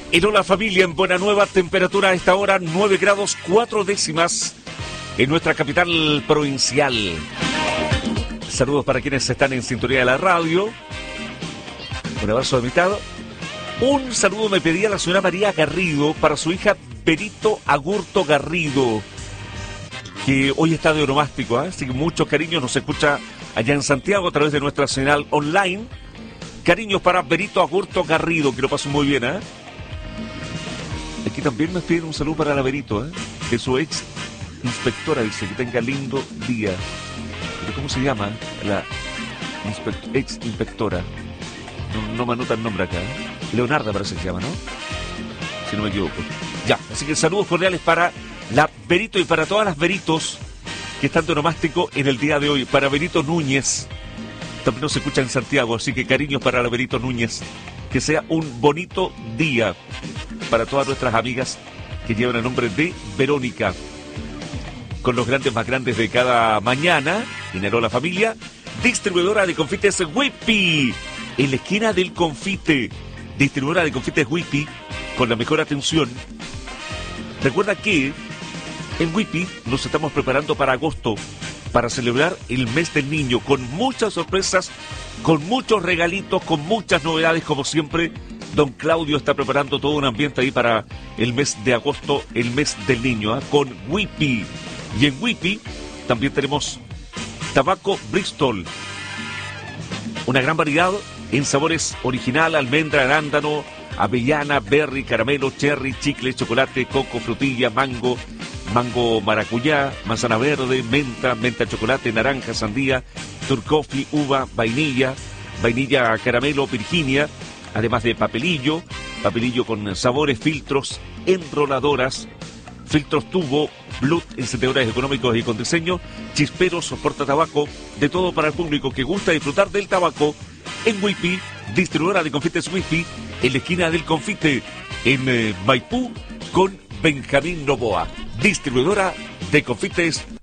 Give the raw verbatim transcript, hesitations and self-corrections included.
En Hola Familia, en Buena Nueva, temperatura a esta hora nueve grados cuatro décimas en nuestra capital provincial. Saludos para quienes están en sintonía de la radio. Un abrazo de mitad. Un saludo me pedía la señora María Garrido para su hija Berito Agurto Garrido, que hoy está de onomástico, ¿eh? Así que muchos cariños, nos escucha allá en Santiago a través de nuestra señal online. Cariños para Berito Agurto Garrido, que lo paso muy bien, ¿eh? Aquí también me piden un saludo para la Berito, ¿eh? Que su ex inspectora dice que tenga lindo día. ¿Pero cómo se llama la inspect- ex inspectora? No, no me anota el nombre acá, ¿eh? Leonarda parece que se llama, ¿no? Si no me equivoco. Ya, así que saludos cordiales para la Berito y para todas las Beritos que están de onomástico en el día de hoy. Para Berito Núñez, también nos escucha en Santiago, así que cariños para la Berito Núñez. Que sea un bonito día para todas nuestras amigas que llevan el nombre de Verónica. Con los grandes más grandes de cada mañana, en Hola Familia, distribuidora de confites Whippy, en la esquina del confite. Distribuidora de confites Whippy, con la mejor atención. Recuerda que en Whippy nos estamos preparando para agosto, para celebrar el mes del niño, con muchas sorpresas, con muchos regalitos, con muchas novedades, como siempre. Don Claudio está preparando todo un ambiente ahí para el mes de agosto, el mes del niño, ¿eh? Con Whippy. Y en Whippy también tenemos tabaco Bristol, una gran variedad en sabores original, almendra, arándano, avellana, berry, caramelo, cherry, chicle, chocolate, coco, frutilla, mango, mango maracuyá, manzana verde, menta, menta chocolate, naranja, sandía, turcofi, uva, vainilla, vainilla caramelo, virginia, además de papelillo, papelillo con sabores, filtros, enroladoras, filtros tubo, Blut, encendedores económicos y con diseño, chisperos, portatabaco, de todo para el público que gusta disfrutar del tabaco. En Whippy, distribuidora de confites Whippy, en la esquina del confite, en eh, Maipú, con Benjamín Novoa. Distribuidora de confites